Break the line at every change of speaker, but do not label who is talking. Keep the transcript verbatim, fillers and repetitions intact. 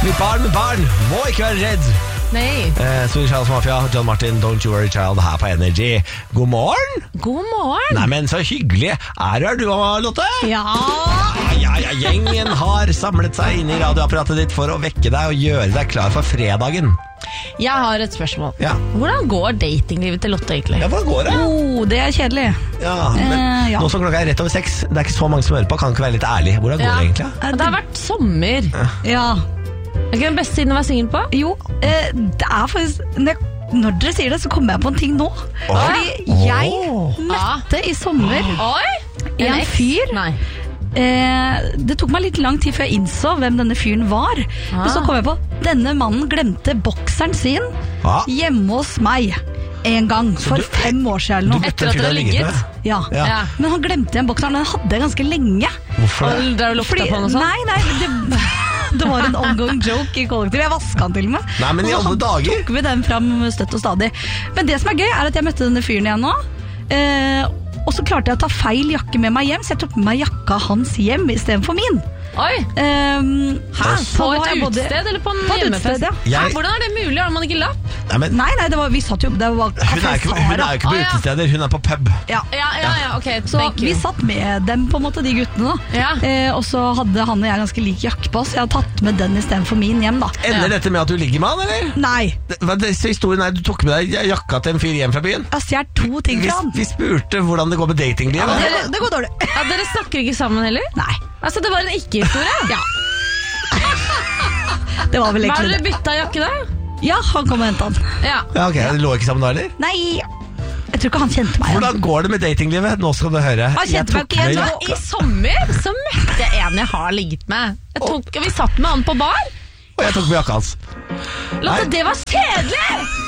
Mitt barn, mitt barn, må ikke være redd.
Nei.
eh, Swedish House Mafia, John Martin, Don't You Worry Child her på Energy. God morgen.
God morgen.
Nei, men så hyggelig. Er du her du, Lotte?
Ja.
Ja, ja, gjengen har samlet seg inn i radioapparatet ditt for å vekke deg og gjøre deg klar for fredagen.
Jeg har et spørsmål.
Ja.
Hvordan går datinglivet til Lotte egentlig?
Ja, hvordan går det?
Oh, det er kjedelig.
Ja, men
Eh, ja.
nå som klokka er rett over seks, det er ikke så mange som hører på, kan ikke være litt ærlig. Hvordan går
Ja.
det egentlig?
Det har vært sommer.
Ja.
Er ikke den beste tiden å være singel på?
Jo, eh, det er faktisk når, når dere sier det, så kommer jeg på en ting nå. Fordi jeg
Åh.
møtte i sommer
Oi!
en
eks?
fyr.
Nei.
Eh, det tok meg litt lang tid før jeg innså hvem denne fyren var. Men så kom jeg på denne mannen glemte bokseren sin
Ja.
hjemme hos meg en gang for
du-
fem år siden eller
Du
noe.
møtte
Etter
en
at
fyr
dere
du
har
ligget
ligget?
med?
Ja.
Ja.
Ja.
Men han glemte den bokseren, den hadde jeg ganske lenge.
Hvorfor det?
Og dere har lukta
Fordi-
på den og sånn?
Nei, nei, det, det var en ongoing joke i kollektivet. Jeg vasket den til og med.
Nei, men i
Og så
alle dager.
tok vi den fram støtt og stadig. Men det som er gøy, er at jeg møtte denne fyren igjen nå. Eh, og så klarte jeg å ta feil jakke med meg hjem, så jeg tok med meg jakka hans hjem istedenfor min.
Oi!
Um,
Hæ?
så
På
nå har
et
jeg både-
utested eller på en
På et
hjemmefest?
utested, ja.
Jeg-
Hæ? Hvordan er det mulig? Har man ikke lapp?
Nei, men
Nei, nei, det var, vi satt jo det var
hun er,
Café
ikke, hun er
Sara.
jo ikke på
Å, ja.
utesteder, hun er på pub.
Ja.
Ja, ja, ja, ok,
Så
thank you.
vi satt med dem, på en måte, de guttene. da
Ja.
eh, Og så hadde han og jeg ganske lik jakke på oss. Jeg har tatt med den istedenfor min hjem, da.
Ender
Ja.
dette med at du ligger med han, eller?
Nei,
Det- Hva, det, så historien er, du tok med deg jakka til en fyr hjem fra byen?
jeg har stjålet to ting
Vi,
fra han.
vi spurte hvordan det går med datinglivet.
Det, det går dårlig.
Ja, dere snakker ikke sammen heller?
Nei.
Altså, det var en ikke-historie?
Ja. Det var vel
Hva har
egentlig
dere
det.
bytta jakke da?
Ja, han kom og hentet han.
Ja.
Ja, ok, Det lå ikke sammen da, eller?
Nei, jeg tror ikke han kjente meg igjen.
Hvordan går det med datinglivet? Nå skal du høre.
Han kjente
Jeg
meg
tok
ikke igjen,
med
så-
jakka.
I sommer så møtte jeg en jeg har ligget med. Jeg tok, vi satt med han på bar.
Og jeg tok med jakka hans.
Lotte, det var kjedelig!